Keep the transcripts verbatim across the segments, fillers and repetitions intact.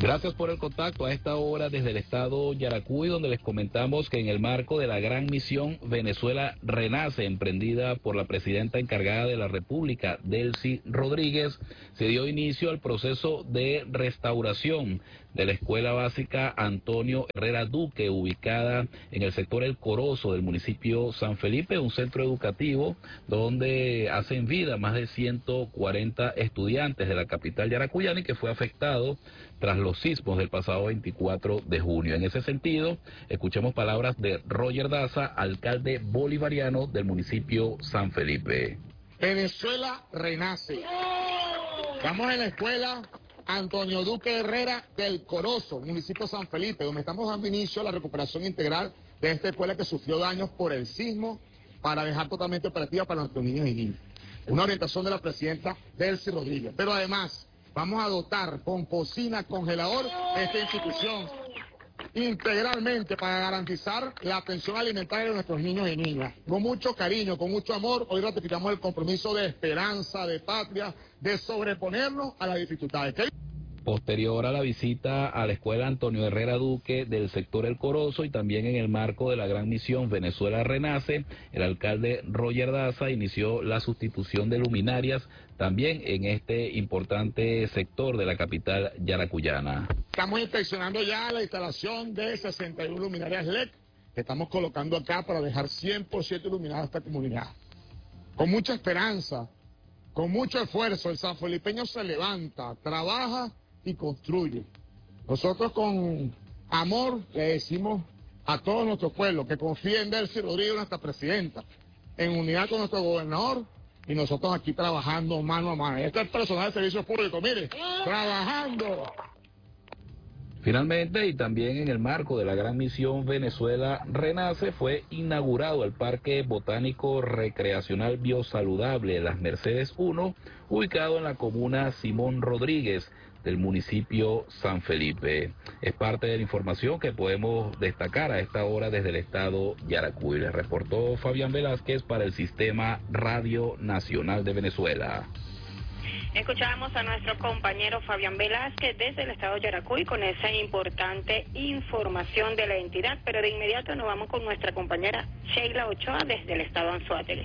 Gracias por el contacto a esta hora desde el estado Yaracuy, donde les comentamos que en el marco de la gran misión Venezuela Renace, emprendida por la presidenta encargada de la República, Delcy Rodríguez, se dio inicio al proceso de restauración de la Escuela Básica Antonio Herrera Duque, ubicada en el sector El Corozo del municipio San Felipe, un centro educativo donde hacen vida más de ciento cuarenta estudiantes de la capital yaracuyana y que fue afectado tras los sismos del pasado veinticuatro de junio. En ese sentido, escuchemos palabras de Roger Daza, alcalde bolivariano del municipio San Felipe. Venezuela renace. Estamos en la escuela Antonio Duque Herrera del Corozo, municipio San Felipe, donde estamos dando inicio a la recuperación integral de esta escuela que sufrió daños por el sismo para dejar totalmente operativa para nuestros niños y niñas. Una orientación de la presidenta Delcy Rodríguez. Pero además, vamos a dotar con cocina, congelador, esta institución integralmente para garantizar la atención alimentaria de nuestros niños y niñas. Con mucho cariño, con mucho amor, hoy ratificamos el compromiso de esperanza, de patria, de sobreponernos a las dificultades. ¿Qué? Posterior a la visita a la escuela Antonio Herrera Duque del sector El Corozo y también en el marco de la gran misión Venezuela Renace, el alcalde Roger Daza inició la sustitución de luminarias también en este importante sector de la capital yaracuyana. Estamos inspeccionando ya la instalación de sesenta y una luminarias L E D que estamos colocando acá para dejar cien por ciento iluminada esta comunidad. Con mucha esperanza, con mucho esfuerzo, el sanfelipeño se levanta, trabaja y construye. Nosotros con amor le decimos a todo nuestro pueblo que confíe en Delcy Rodríguez, nuestra presidenta, en unidad con nuestro gobernador y nosotros aquí trabajando mano a mano. Este es el personal de servicios públicos, mire, trabajando. Finalmente, y también en el marco de la gran misión Venezuela Renace, fue inaugurado el Parque Botánico Recreacional Biosaludable Las Mercedes uno, ubicado en la comuna Simón Rodríguez del municipio San Felipe. Es parte de la información que podemos destacar a esta hora desde el estado Yaracuy. Les reportó Fabián Velázquez para el Sistema Radio Nacional de Venezuela. Escuchábamos a nuestro compañero Fabián Velázquez desde el estado de Yaracuy con esa importante información de la entidad, pero de inmediato nos vamos con nuestra compañera Sheila Ochoa desde el estado Anzoátegui.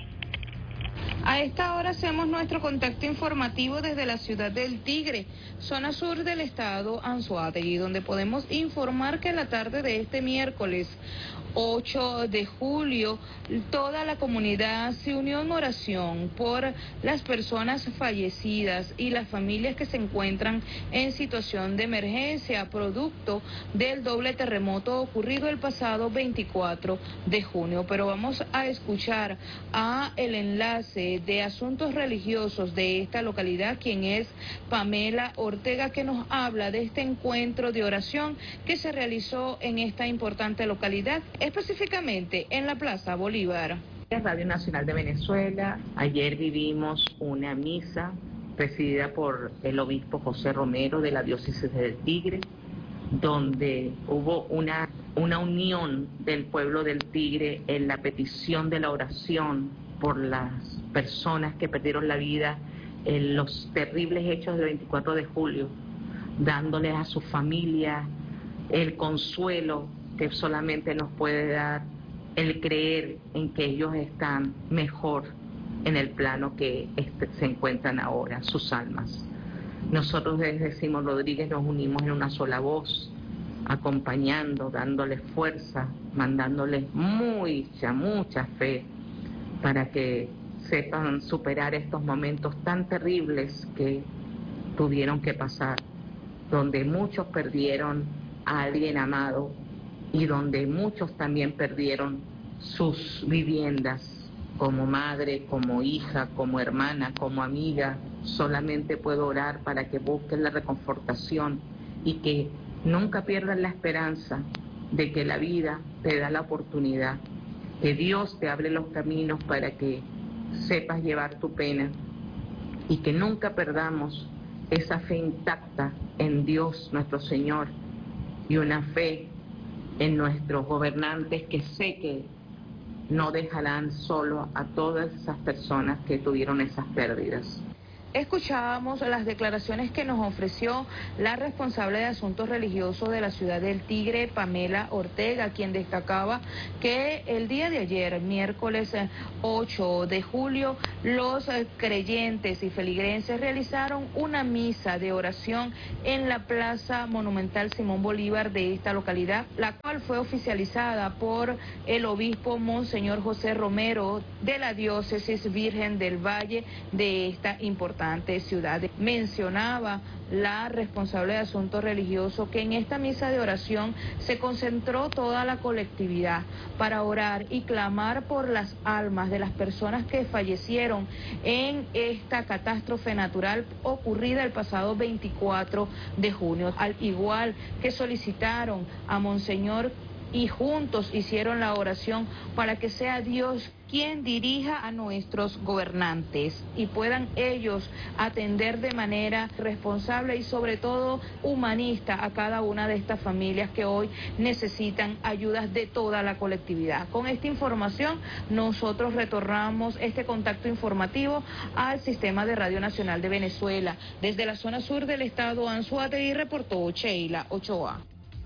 A esta hora hacemos nuestro contacto informativo desde la ciudad del Tigre, zona sur del estado Anzoátegui, donde podemos informar que la tarde de este miércoles ocho de julio, toda la comunidad se unió en oración por las personas fallecidas y las familias que se encuentran en situación de emergencia producto del doble terremoto ocurrido el pasado veinticuatro de junio. Pero vamos a escuchar a el enlace de asuntos religiosos de esta localidad, quien es Pamela Ortega, que nos habla de este encuentro de oración que se realizó en esta importante localidad, específicamente en la Plaza Bolívar. Radio Nacional de Venezuela, ayer vivimos una misa presidida por el obispo José Romero de la diócesis del Tigre, donde hubo una, una unión del pueblo del Tigre en la petición de la oración por las personas que perdieron la vida en los terribles hechos del veinticuatro de julio, dándoles a su familia el consuelo que solamente nos puede dar el creer en que ellos están mejor en el plano que este, se encuentran ahora, sus almas. Nosotros desde Simón Rodríguez nos unimos en una sola voz, acompañando, dándoles fuerza, mandándoles mucha, mucha fe para que sepan superar estos momentos tan terribles que tuvieron que pasar, donde muchos perdieron a alguien amado y donde muchos también perdieron sus viviendas, como madre, como hija, como hermana, como amiga. Solamente puedo orar para que busquen la reconfortación y que nunca pierdan la esperanza de que la vida te da la oportunidad, que Dios te abre los caminos para que sepas llevar tu pena y que nunca perdamos esa fe intacta en Dios nuestro Señor y una fe en nuestros gobernantes que sé que no dejarán solo a todas esas personas que tuvieron esas pérdidas. Escuchábamos las declaraciones que nos ofreció la responsable de asuntos religiosos de la ciudad del Tigre, Pamela Ortega, quien destacaba que el día de ayer, miércoles ocho de julio, los creyentes y feligreses realizaron una misa de oración en la Plaza Monumental Simón Bolívar de esta localidad, la cual fue oficializada por el obispo Monseñor José Romero de la Diócesis Virgen del Valle de esta importante ciudad. Mencionaba la responsable de asuntos religiosos que en esta misa de oración se concentró toda la colectividad para orar y clamar por las almas de las personas que fallecieron en esta catástrofe natural ocurrida el pasado veinticuatro de junio, al igual que solicitaron a Monseñor y juntos hicieron la oración para que sea Dios quien dirija a nuestros gobernantes y puedan ellos atender de manera responsable y sobre todo humanista a cada una de estas familias que hoy necesitan ayudas de toda la colectividad. Con esta información nosotros retornamos este contacto informativo al Sistema de Radio Nacional de Venezuela. Desde la zona sur del estado Anzoátegui reportó Sheila Ochoa.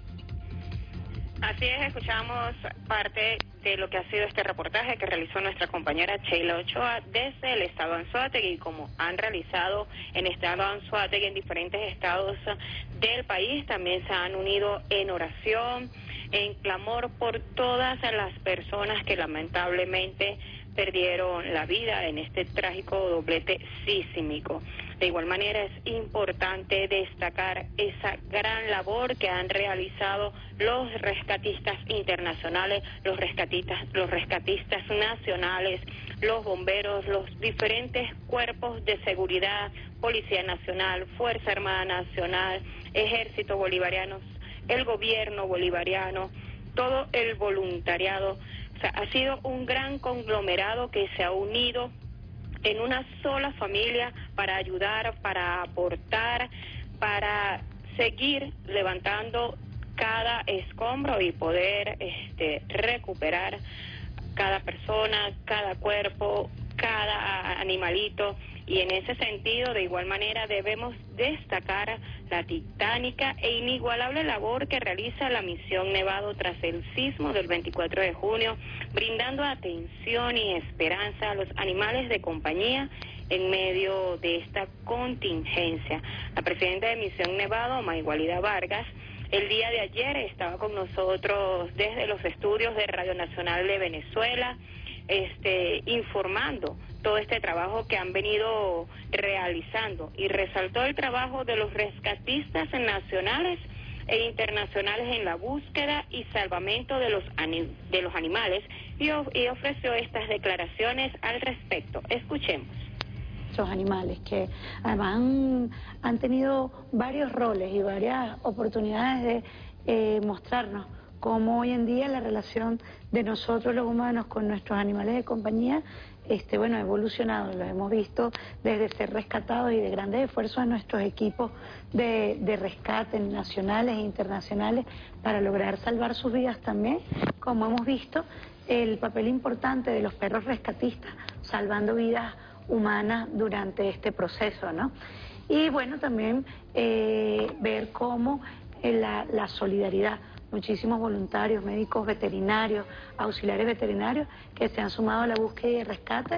Así es, escuchamos parte de lo que ha sido este reportaje que realizó nuestra compañera Sheila Ochoa desde el estado Anzoátegui, como han realizado en el estado Anzoátegui en diferentes estados del país. También se han unido en oración, en clamor por todas las personas que lamentablemente perdieron la vida en este trágico doblete sísmico. De igual manera es importante destacar esa gran labor que han realizado los rescatistas internacionales, los rescatistas, los rescatistas nacionales, los bomberos, los diferentes cuerpos de seguridad, Policía Nacional, Fuerza Armada Nacional, Ejército Bolivariano, el gobierno bolivariano, todo el voluntariado. O sea, ha sido un gran conglomerado que se ha unido en una sola familia para ayudar, para aportar, para seguir levantando cada escombro y poder este, recuperar cada persona, cada cuerpo, cada animalito. Y en ese sentido, de igual manera, debemos destacar la titánica e inigualable labor que realiza la misión Nevado tras el sismo del veinticuatro de junio, brindando atención y esperanza a los animales de compañía en medio de esta contingencia. La presidenta de Misión Nevado, Maygualida Vargas, el día de ayer estaba con nosotros desde los estudios de Radio Nacional de Venezuela, este, informando todo este trabajo que han venido realizando y resaltó el trabajo de los rescatistas nacionales e internacionales en la búsqueda y salvamento de los, de los animales y, y ofreció estas declaraciones al respecto. Escuchemos. Los animales que además han, han tenido varios roles y varias oportunidades de eh, mostrarnos cómo hoy en día la relación de nosotros los humanos con nuestros animales de compañía este bueno ha evolucionado. Lo hemos visto desde ser rescatados y de grandes esfuerzos a nuestros equipos de, de rescate nacionales e internacionales para lograr salvar sus vidas también, como hemos visto el papel importante de los perros rescatistas salvando vidas humanas durante este proceso, ¿no? Y bueno, también eh, ver cómo eh, la, la solidaridad, muchísimos voluntarios, médicos veterinarios, auxiliares veterinarios que se han sumado a la búsqueda y el rescate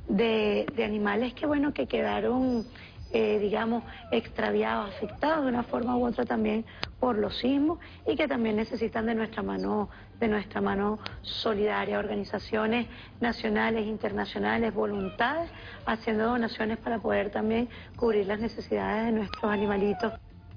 de, de animales que bueno que quedaron eh, digamos extraviados, afectados de una forma u otra también por los sismos y que también necesitan de nuestra mano de nuestra mano solidaria, organizaciones nacionales, internacionales, voluntades, haciendo donaciones para poder también cubrir las necesidades de nuestros animalitos.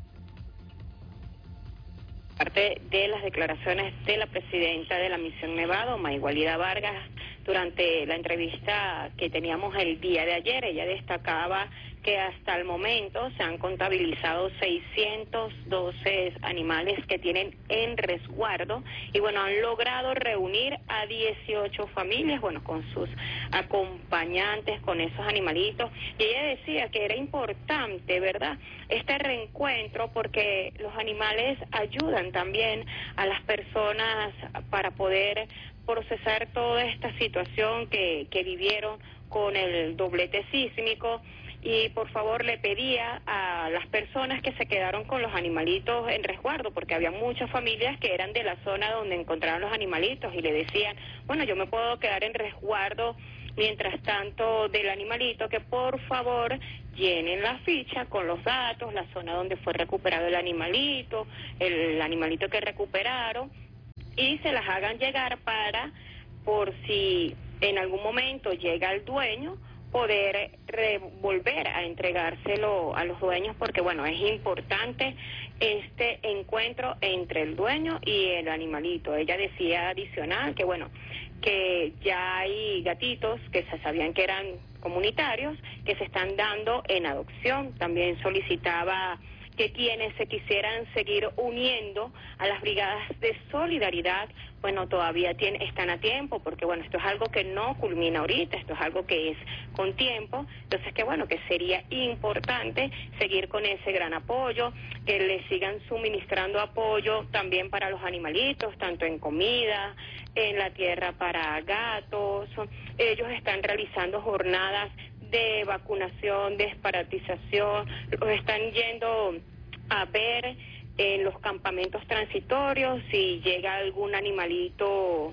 Parte de las declaraciones de la presidenta de la Misión Nevado, Maygualida Vargas, durante la entrevista que teníamos el día de ayer, ella destacaba que hasta el momento se han contabilizado seiscientos doce animales que tienen en resguardo y bueno, han logrado reunir a dieciocho familias, bueno, con sus acompañantes, con esos animalitos, y ella decía que era importante, ¿verdad?, este reencuentro porque los animales ayudan también a las personas para poder procesar toda esta situación que, que vivieron con el doblete sísmico. y por favor le pedía a las personas que se quedaron con los animalitos en resguardo, porque había muchas familias que eran de la zona donde encontraron los animalitos y le decían, bueno, yo me puedo quedar en resguardo mientras tanto del animalito, que por favor llenen la ficha con los datos, la zona donde fue recuperado el animalito, el animalito que recuperaron, y se las hagan llegar para, por si en algún momento llega el dueño, poder volver a entregárselo a los dueños, porque bueno, es importante este encuentro entre el dueño y el animalito. Ella decía adicional que bueno, que ya hay gatitos que se sabían que eran comunitarios, que se están dando en adopción. También solicitaba que quienes se quisieran seguir uniendo a las brigadas de solidaridad, bueno, todavía tiene, están a tiempo, porque bueno, esto es algo que no culmina ahorita, esto es algo que es con tiempo, entonces que bueno, que sería importante seguir con ese gran apoyo, que le sigan suministrando apoyo también para los animalitos, tanto en comida, en la tierra para gatos. Ellos están realizando jornadas de vacunación, desparasitización, los están yendo a ver en los campamentos transitorios si llega algún animalito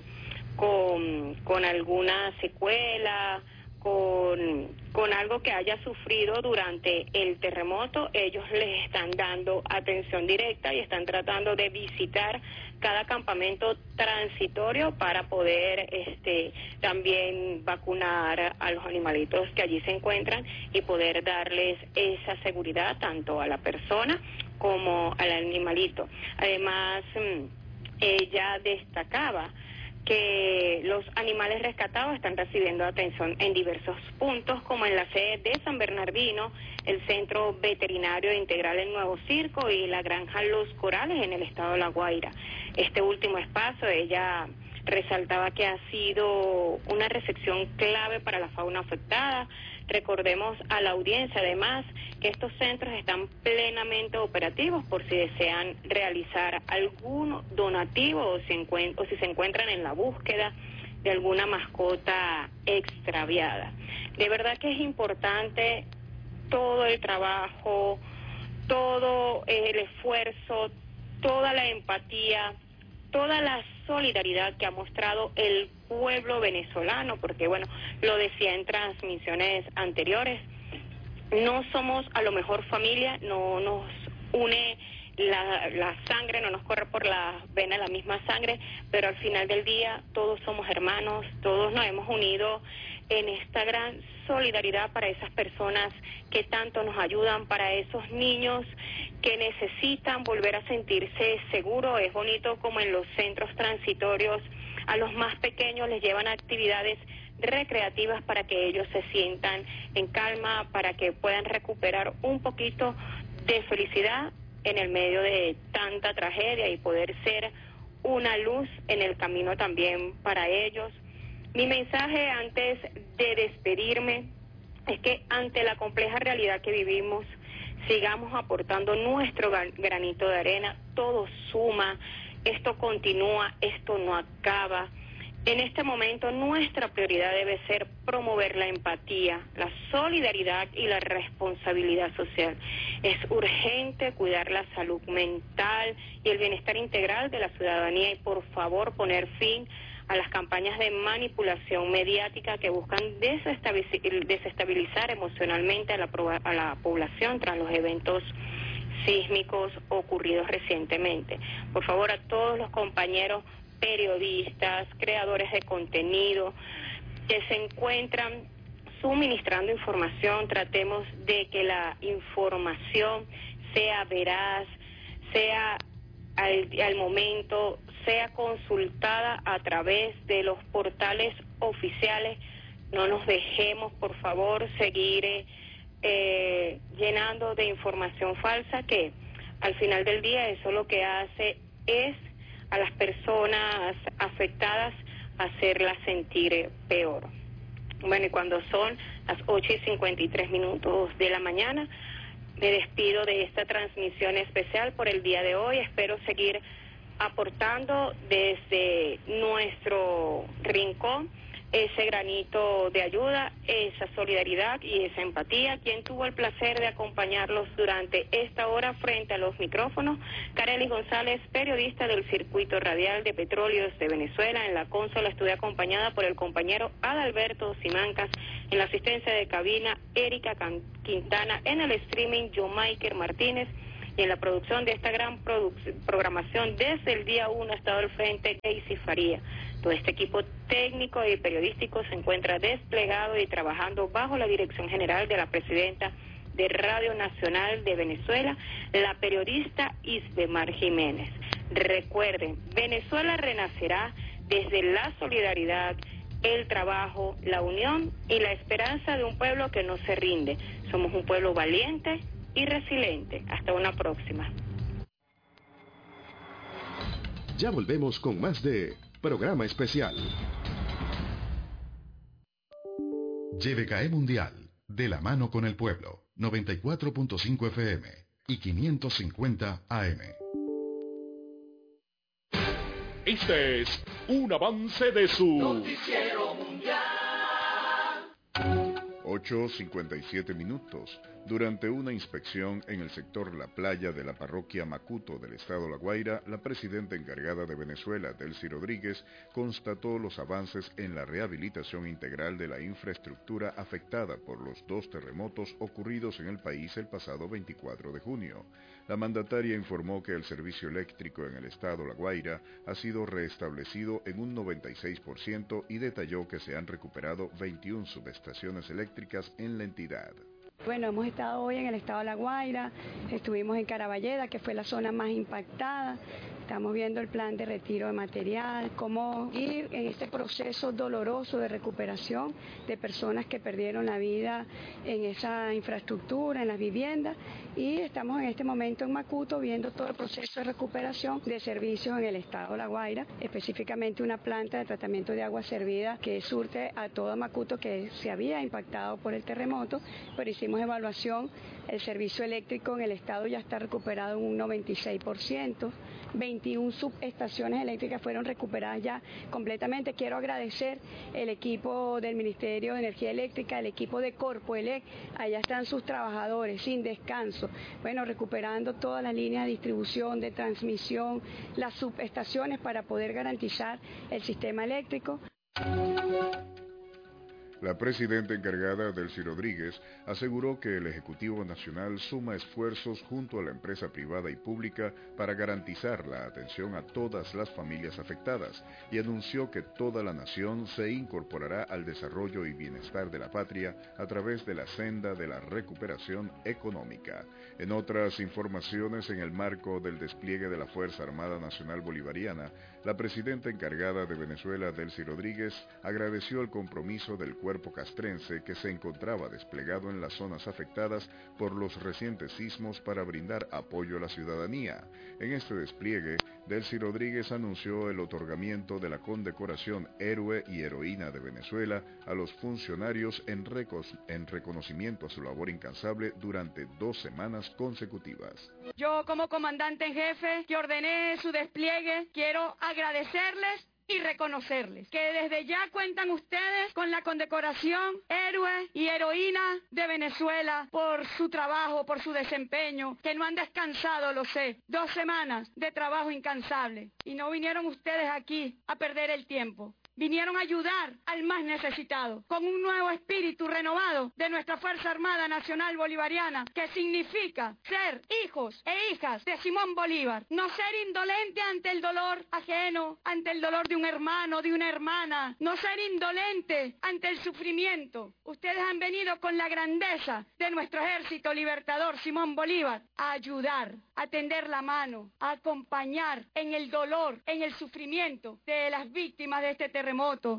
con, con alguna secuela, con, con algo que haya sufrido durante el terremoto. Ellos les están dando atención directa y están tratando de visitar cada campamento transitorio para poder este también vacunar a los animalitos que allí se encuentran y poder darles esa seguridad tanto a la persona como al animalito. Además, ella destacaba que los animales rescatados están recibiendo atención en diversos puntos, como en la sede de San Bernardino, el Centro Veterinario Integral El Nuevo Circo y la Granja Los Corales en el estado de La Guaira. Este último espacio, ella resaltaba que ha sido una recepción clave para la fauna afectada. Recordemos a la audiencia, además, que estos centros están plenamente operativos por si desean realizar algún donativo o si, o si se encuentran en la búsqueda de alguna mascota extraviada. De verdad que es importante todo el trabajo, todo el esfuerzo, toda la empatía, toda la solidaridad que ha mostrado el pueblo venezolano, porque bueno, lo decía en transmisiones anteriores, no somos a lo mejor familia, no nos une la, la sangre, no nos corre por la vena la misma sangre, pero al final del día todos somos hermanos, todos nos hemos unido en esta gran solidaridad para esas personas que tanto nos ayudan, para esos niños que necesitan volver a sentirse seguros. Es bonito como en los centros transitorios a los más pequeños les llevan actividades recreativas para que ellos se sientan en calma, para que puedan recuperar un poquito de felicidad en el medio de tanta tragedia y poder ser una luz en el camino también para ellos. Mi mensaje antes de despedirme es que ante la compleja realidad que vivimos, sigamos aportando nuestro granito de arena. Todo suma, esto continúa, esto no acaba. En este momento nuestra prioridad debe ser promover la empatía, la solidaridad y la responsabilidad social. Es urgente cuidar la salud mental y el bienestar integral de la ciudadanía y por favor poner fin a las campañas de manipulación mediática que buscan desestabilizar emocionalmente a la, a la población tras los eventos sísmicos ocurridos recientemente. Por favor, a todos los compañeros periodistas, creadores de contenido que se encuentran suministrando información, tratemos de que la información sea veraz, sea al, al momento, sea consultada a través de los portales oficiales. No nos dejemos, por favor, seguir eh, llenando de información falsa que al final del día eso lo que hace es a las personas afectadas hacerlas sentir peor. Bueno, y cuando son las ocho y cincuenta y tres minutos de la mañana, me despido de esta transmisión especial por el día de hoy. Espero seguir aportando desde nuestro rincón ese granito de ayuda, esa solidaridad y esa empatía. Quien tuvo el placer de acompañarlos durante esta hora frente a los micrófonos, Karely González, periodista del Circuito Radial de Petróleos de Venezuela. En la consola estuve acompañada por el compañero Adalberto Simancas, en la asistencia de cabina Erika Quintana, en el streaming Jomaiker Martínez, y en la producción de esta gran produ- programación desde el día uno ha estado al frente Casey Faría. Todo este equipo técnico y periodístico se encuentra desplegado y trabajando bajo la dirección general de la presidenta de Radio Nacional de Venezuela, la periodista Isbemar Jiménez. Recuerden, Venezuela renacerá desde la solidaridad, el trabajo, la unión y la esperanza de un pueblo que no se rinde. Somos un pueblo valiente y resiliente. Hasta una próxima. Ya volvemos con más de Programa Especial. Y V K E Mundial, de la mano con el pueblo, noventa y cuatro punto cinco F M y quinientos cincuenta A M. Este es un avance de su Noticiero Mundial. ocho cincuenta y siete minutos. Durante una inspección en el sector La Playa de la parroquia Macuto del estado La Guaira, la presidenta encargada de Venezuela, Delcy Rodríguez, constató los avances en la rehabilitación integral de la infraestructura afectada por los dos terremotos ocurridos en el país el pasado veinticuatro de junio. La mandataria informó que el servicio eléctrico en el estado La Guaira ha sido restablecido en un noventa y seis por ciento y detalló que se han recuperado veintiuna subestaciones eléctricas en la entidad. Bueno, hemos estado hoy en el estado de La Guaira, estuvimos en Caraballeda, que fue la zona más impactada. Estamos viendo el plan de retiro de material, cómo ir en este proceso doloroso de recuperación de personas que perdieron la vida en esa infraestructura, en las viviendas, y estamos en este momento en Macuto viendo todo el proceso de recuperación de servicios en el estado de La Guaira, específicamente una planta de tratamiento de agua servida que surte a toda Macuto que se había impactado por el terremoto, pero hicimos evaluación, el servicio eléctrico en el estado ya está recuperado en un noventa y seis por ciento, veintiuna subestaciones eléctricas fueron recuperadas ya completamente. Quiero agradecer el equipo del Ministerio de Energía Eléctrica, el equipo de Corpoelec, allá están sus trabajadores sin descanso, bueno, recuperando todas las líneas de distribución, de transmisión, las subestaciones para poder garantizar el sistema eléctrico. La presidenta encargada, Delcy Rodríguez, aseguró que el Ejecutivo Nacional suma esfuerzos junto a la empresa privada y pública para garantizar la atención a todas las familias afectadas y anunció que toda la nación se incorporará al desarrollo y bienestar de la patria a través de la senda de la recuperación económica. En otras informaciones, en el marco del despliegue de la Fuerza Armada Nacional Bolivariana, la presidenta encargada de Venezuela, Delcy Rodríguez, agradeció el compromiso del cuerpo castrense que se encontraba desplegado en las zonas afectadas por los recientes sismos para brindar apoyo a la ciudadanía. En este despliegue, Delcy Rodríguez anunció el otorgamiento de la condecoración Héroe y Heroína de Venezuela a los funcionarios en, recos- en reconocimiento a su labor incansable durante dos semanas consecutivas. Yo, como comandante en jefe que ordené su despliegue, quiero agradecerles y reconocerles que desde ya cuentan ustedes con la condecoración Héroe y Heroína de Venezuela por su trabajo, por su desempeño, que no han descansado, lo sé, dos semanas de trabajo incansable. Y no vinieron ustedes aquí a perder el tiempo. Vinieron a ayudar al más necesitado, con un nuevo espíritu renovado de nuestra Fuerza Armada Nacional Bolivariana, que significa ser hijos e hijas de Simón Bolívar, no ser indolente ante el dolor ajeno, ante el dolor de un hermano, de una hermana, no ser indolente ante el sufrimiento. Ustedes han venido con la grandeza de nuestro ejército libertador Simón Bolívar a ayudar, a tender la mano, a acompañar en el dolor, en el sufrimiento de las víctimas de este terremoto. Terremoto.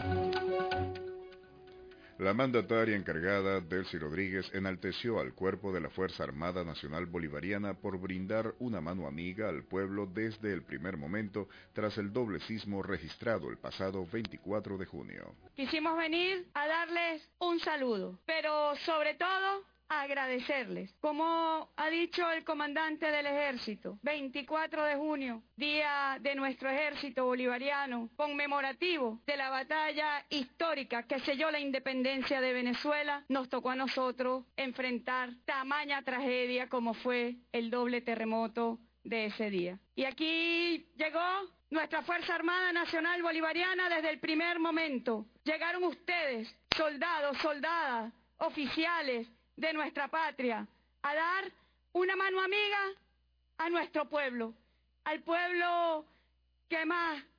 La mandataria encargada, Delcy Rodríguez, enalteció al cuerpo de la Fuerza Armada Nacional Bolivariana por brindar una mano amiga al pueblo desde el primer momento tras el doble sismo registrado el pasado veinticuatro de junio. Quisimos venir a darles un saludo, pero sobre todo agradecerles. Como ha dicho el comandante del ejército, veinticuatro de junio, día de nuestro ejército bolivariano, conmemorativo de la batalla histórica que selló la independencia de Venezuela, nos tocó a nosotros enfrentar tamaña tragedia como fue el doble terremoto de ese día. Y aquí llegó nuestra Fuerza Armada Nacional Bolivariana desde el primer momento. Llegaron ustedes, soldados, soldadas, oficiales de nuestra patria, a dar una mano amiga a nuestro pueblo, al pueblo que más